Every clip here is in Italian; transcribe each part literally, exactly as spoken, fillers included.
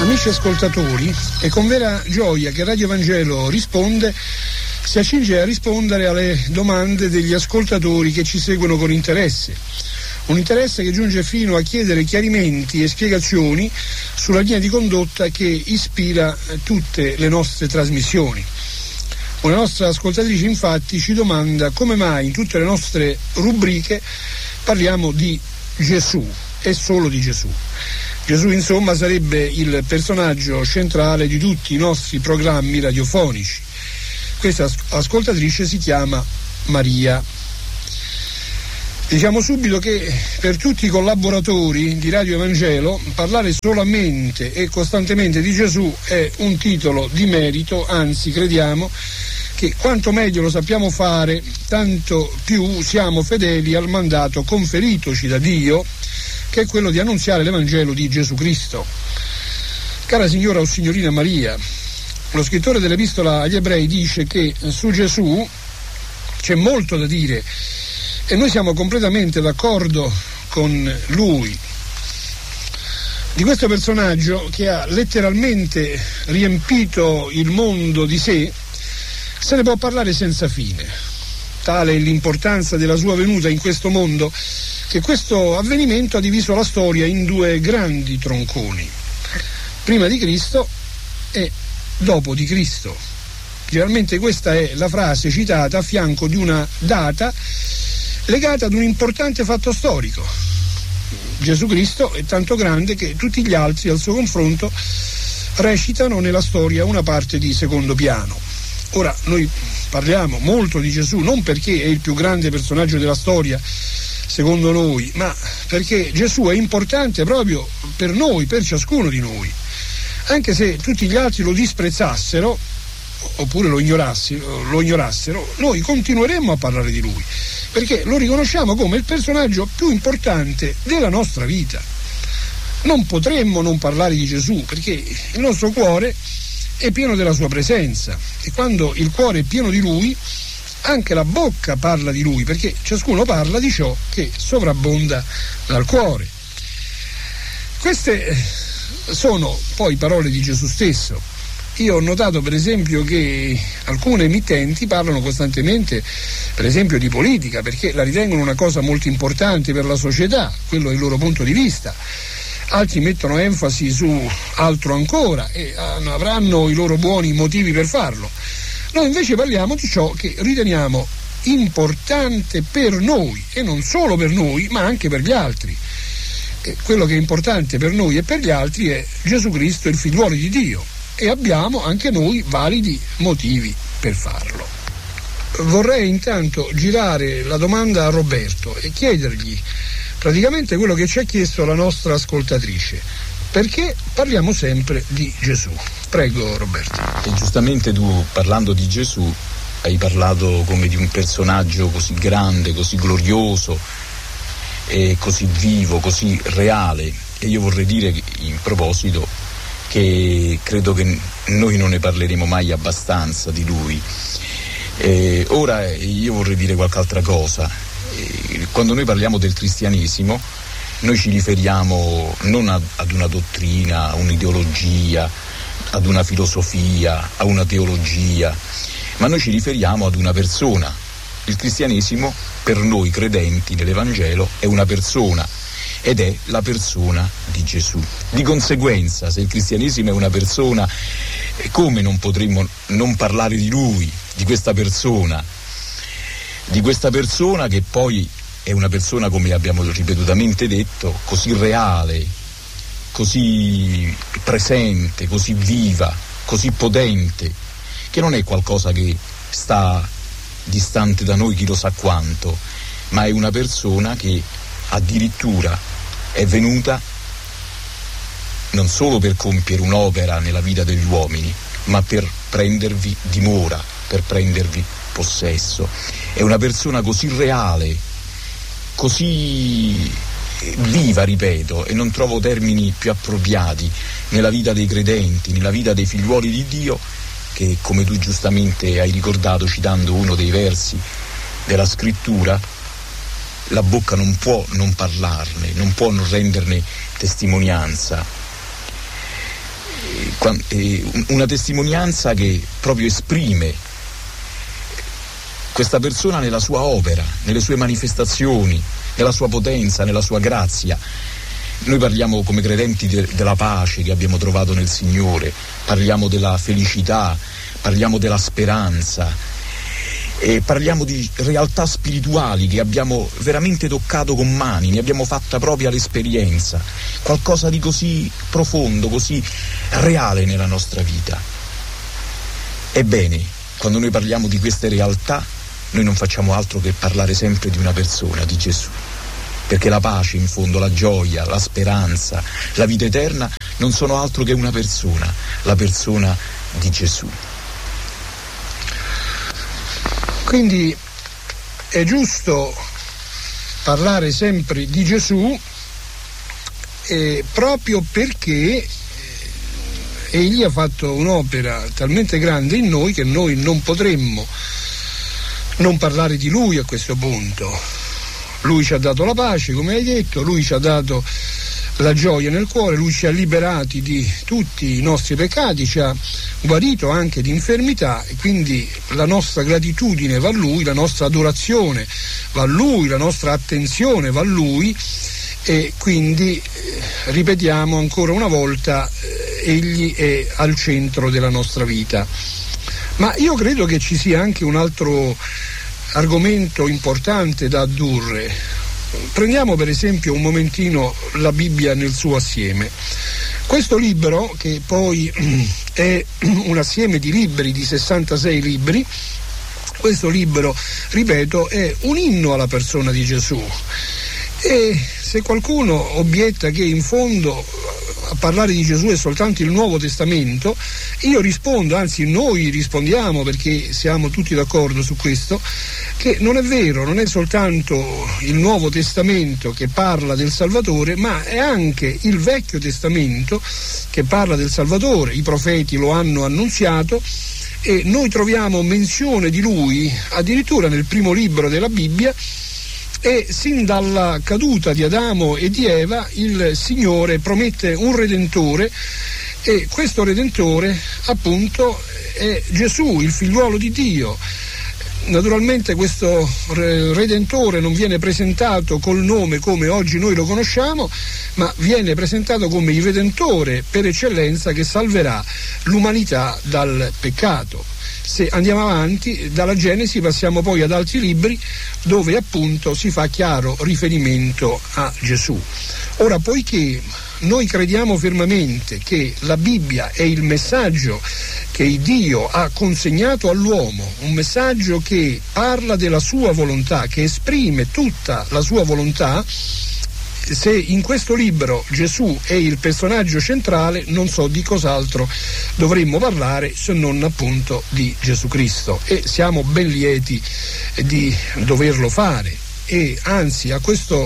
Amici ascoltatori, è con vera gioia che Radio Vangelo Risponde si accinge a rispondere alle domande degli ascoltatori che ci seguono con interesse. Un interesse che giunge fino a chiedere chiarimenti e spiegazioni sulla linea di condotta che ispira tutte le nostre trasmissioni. Una nostra ascoltatrice infatti ci domanda come mai in tutte le nostre rubriche parliamo di Gesù e solo di Gesù. Gesù insomma sarebbe il personaggio centrale di tutti i nostri programmi radiofonici. Questa ascoltatrice si chiama Maria. Diciamo subito che per tutti i collaboratori di Radio Evangelo parlare solamente e costantemente di Gesù è un titolo di merito, anzi crediamo che quanto meglio lo sappiamo fare, tanto più siamo fedeli al mandato conferitoci da Dio, che è quello di annunziare l'Evangelo di Gesù Cristo. Cara signora o signorina Maria, lo scrittore dell'Epistola agli Ebrei dice che su Gesù c'è molto da dire e noi siamo completamente d'accordo con lui. Di questo personaggio che ha letteralmente riempito il mondo di sé se ne può parlare senza fine. Tale è l'importanza della sua venuta in questo mondo che questo avvenimento ha diviso la storia in due grandi tronconi, prima di Cristo e dopo di Cristo. Generalmente questa è la frase citata a fianco di una data legata ad un importante fatto storico. Gesù Cristo è tanto grande che tutti gli altri al suo confronto recitano nella storia una parte di secondo piano. Ora noi parliamo molto di Gesù non perché è il più grande personaggio della storia secondo noi, ma perché Gesù è importante proprio per noi, per ciascuno di noi. Anche se tutti gli altri lo disprezzassero oppure lo ignorassero, lo ignorassero, noi continueremmo a parlare di lui, perché lo riconosciamo come il personaggio più importante della nostra vita. Non potremmo non parlare di Gesù, perché il nostro cuore è pieno della sua presenza e quando il cuore è pieno di lui, anche la bocca parla di lui, perché ciascuno parla di ciò che sovrabbonda dal cuore. Queste sono poi parole di Gesù stesso. Io ho notato per esempio che alcune emittenti parlano costantemente per esempio di politica perché la ritengono una cosa molto importante per la società, quello è il loro punto di vista. Altri mettono enfasi su altro ancora e avranno i loro buoni motivi per farlo. Noi invece parliamo di ciò che riteniamo importante per noi e non solo per noi ma anche per gli altri. E quello che è importante per noi e per gli altri è Gesù Cristo, il figliuolo di Dio, e abbiamo anche noi validi motivi per farlo. Vorrei intanto girare la domanda a Roberto e chiedergli praticamente quello che ci ha chiesto la nostra ascoltatrice: perché parliamo sempre di Gesù? Prego Roberto. E giustamente tu, parlando di Gesù, hai parlato come di un personaggio così grande, così glorioso, e così vivo, così reale, e io vorrei dire in proposito che credo che noi non ne parleremo mai abbastanza di lui. Eh, ora io vorrei dire qualche altra cosa. Eh, quando noi parliamo del cristianesimo noi ci riferiamo non a, ad una dottrina, a un'ideologia, ad una filosofia, a una teologia, ma noi ci riferiamo ad una persona. Il cristianesimo per noi credenti nell'Evangelo è una persona ed è la persona di Gesù. Di conseguenza, se il cristianesimo è una persona, come non potremmo non parlare di lui, di questa persona, di questa persona che poi è una persona, come abbiamo ripetutamente detto, così reale, così presente, così viva, così potente, che non è qualcosa che sta distante da noi chi lo sa quanto, ma è una persona che addirittura è venuta non solo per compiere un'opera nella vita degli uomini, ma per prendervi dimora, per prendervi possesso. È una persona così reale, così viva, ripeto, e non trovo termini più appropriati, nella vita dei credenti, nella vita dei figliuoli di Dio, che, come tu giustamente hai ricordato citando uno dei versi della scrittura, la bocca non può non parlarne, non può non renderne testimonianza. una testimonianza che proprio esprime questa persona nella sua opera, nelle sue manifestazioni, nella sua potenza, nella sua grazia. Noi parliamo come credenti de- della pace che abbiamo trovato nel Signore, parliamo della felicità, parliamo della speranza, e parliamo di realtà spirituali che abbiamo veramente toccato con mani, ne abbiamo fatta propria l'esperienza, qualcosa di così profondo, così reale nella nostra vita. Ebbene, quando noi parliamo di queste realtà, noi non facciamo altro che parlare sempre di una persona, di Gesù, perché la pace, in fondo, la gioia, la speranza, la vita eterna non sono altro che una persona, la persona di Gesù. Quindi è giusto parlare sempre di Gesù, eh, proprio perché egli ha fatto un'opera talmente grande in noi che noi non potremmo non parlare di lui a questo punto. Lui ci ha dato la pace, come hai detto, lui ci ha dato la gioia nel cuore, lui ci ha liberati di tutti i nostri peccati, ci ha guarito anche di infermità, e quindi la nostra gratitudine va a lui, la nostra adorazione va a lui, la nostra attenzione va a lui, e quindi eh, ripetiamo ancora una volta, eh, egli è al centro della nostra vita. Ma io credo che ci sia anche un altro argomento importante da addurre. Prendiamo per esempio un momentino la Bibbia nel suo assieme. Questo libro, che poi è un assieme di libri, di sessantasei libri, questo libro, ripeto, è un inno alla persona di Gesù. E se qualcuno obietta che in fondo a parlare di Gesù è soltanto il Nuovo Testamento, io rispondo, anzi noi rispondiamo, perché siamo tutti d'accordo su questo, che non è vero, non è soltanto il Nuovo Testamento che parla del Salvatore, ma è anche il Vecchio Testamento che parla del Salvatore. I profeti lo hanno annunziato e noi troviamo menzione di lui addirittura nel primo libro della Bibbia. E sin dalla caduta di Adamo e di Eva il Signore promette un Redentore, e questo Redentore appunto è Gesù, il figliuolo di Dio. Naturalmente questo Redentore non viene presentato col nome come oggi noi lo conosciamo, ma viene presentato come il Redentore per eccellenza che salverà l'umanità dal peccato. Se andiamo avanti, dalla Genesi passiamo poi ad altri libri dove appunto si fa chiaro riferimento a Gesù. Ora, poiché noi crediamo fermamente che la Bibbia è il messaggio che Dio ha consegnato all'uomo, un messaggio che parla della sua volontà, che esprime tutta la sua volontà, se in questo libro Gesù è il personaggio centrale, non so di cos'altro dovremmo parlare se non appunto di Gesù Cristo, e siamo ben lieti di doverlo fare. E anzi, a questo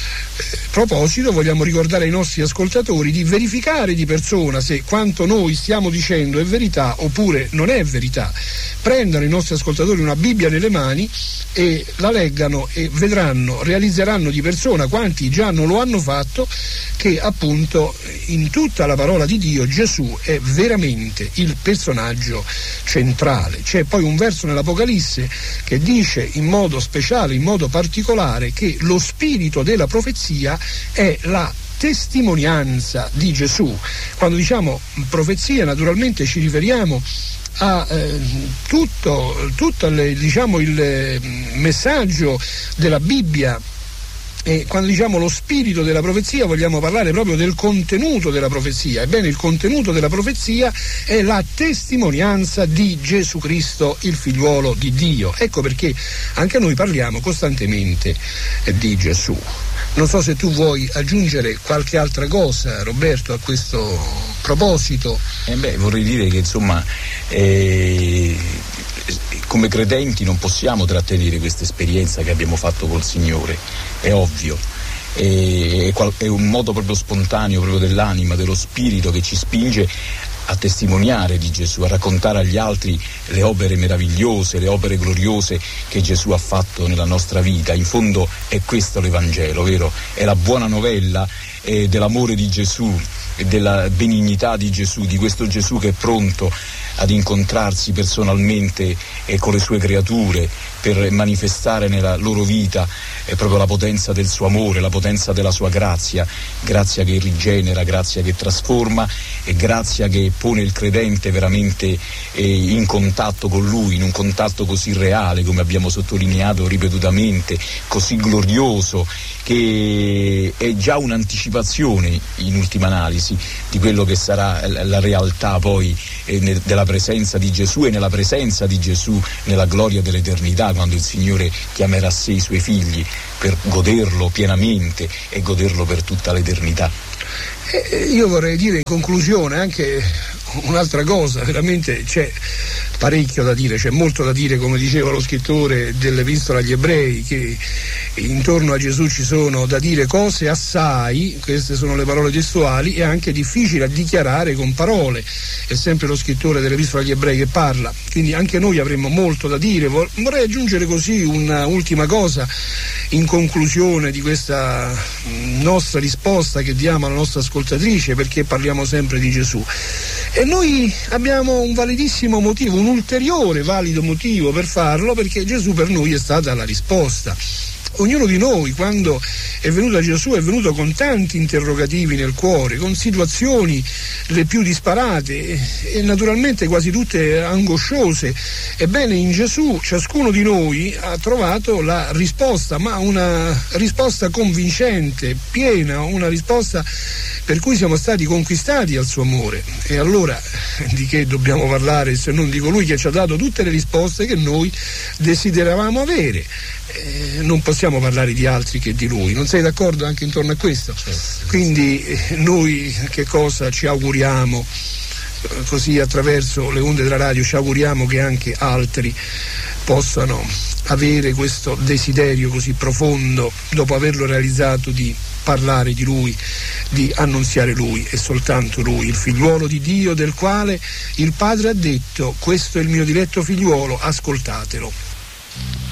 proposito vogliamo ricordare ai nostri ascoltatori di verificare di persona se quanto noi stiamo dicendo è verità oppure non è verità. Prendano i nostri ascoltatori una Bibbia nelle mani e la leggano e vedranno, realizzeranno di persona, quanti già non lo hanno fatto, che appunto in tutta la parola di Dio Gesù è veramente il personaggio centrale. C'è poi un verso nell'Apocalisse che dice in modo speciale, in modo particolare, che lo spirito della profezia è la testimonianza di Gesù. Quando diciamo profezia, naturalmente ci riferiamo a eh, tutto, tutto il, diciamo, il eh, messaggio della Bibbia. E quando diciamo lo spirito della profezia vogliamo parlare proprio del contenuto della profezia. Ebbene, il contenuto della profezia è la testimonianza di Gesù Cristo, il figliuolo di Dio. Ecco perché anche noi parliamo costantemente eh, di Gesù. Non so se tu vuoi aggiungere qualche altra cosa, Roberto, a questo proposito. Eh beh, vorrei dire che insomma eh, come credenti non possiamo trattenere questa esperienza che abbiamo fatto col Signore, è ovvio. È, è un modo proprio spontaneo, proprio dell'anima, dello spirito, che ci spinge a testimoniare di Gesù, a raccontare agli altri le opere meravigliose, le opere gloriose che Gesù ha fatto nella nostra vita. In fondo è questo l'Evangelo, vero? È la buona novella eh, dell'amore di Gesù della benignità di Gesù, di questo Gesù che è pronto ad incontrarsi personalmente e con le sue creature per manifestare nella loro vita eh, proprio la potenza del suo amore, la potenza della sua grazia, grazia che rigenera, grazia che trasforma e grazia che pone il credente veramente eh, in contatto con lui, in un contatto così reale, come abbiamo sottolineato ripetutamente, così glorioso, che è già un'anticipazione in ultima analisi di quello che sarà la realtà poi eh, ne, della presenza di Gesù e nella presenza di Gesù nella gloria dell'eternità, quando il Signore chiamerà a sé i suoi figli per goderlo pienamente e goderlo per tutta l'eternità. Eh, io vorrei dire in conclusione anche un'altra cosa, veramente c'è parecchio da dire, c'è molto da dire, come diceva lo scrittore dell'Epistola agli Ebrei, che intorno a Gesù ci sono da dire cose assai, queste sono le parole testuali, e anche difficili a dichiarare con parole. È sempre lo scrittore dell'Epistola agli Ebrei che parla, quindi anche noi avremmo molto da dire. Vorrei aggiungere così un'ultima cosa in conclusione di questa nostra risposta che diamo alla nostra ascoltatrice, perché parliamo sempre di Gesù. E noi abbiamo un validissimo motivo, un ulteriore valido motivo per farlo, perché Gesù per noi è stata la risposta. Ognuno di noi, quando è venuto a Gesù, è venuto con tanti interrogativi nel cuore, con situazioni le più disparate e naturalmente quasi tutte angosciose. Ebbene, in Gesù ciascuno di noi ha trovato la risposta, ma una risposta convincente, piena, una risposta per cui siamo stati conquistati al suo amore. E allora di che dobbiamo parlare se non di colui che ci ha dato tutte le risposte che noi desideravamo avere? Eh, non possiamo parlare di altri che di lui. Non sei d'accordo anche intorno a questo? Quindi eh, noi che cosa ci auguriamo? Così attraverso le onde della radio ci auguriamo che anche altri possano avere questo desiderio così profondo, dopo averlo realizzato, di parlare di lui, di annunziare lui e soltanto lui, il figliuolo di Dio, del quale il Padre ha detto: questo è il mio diletto figliuolo, ascoltatelo.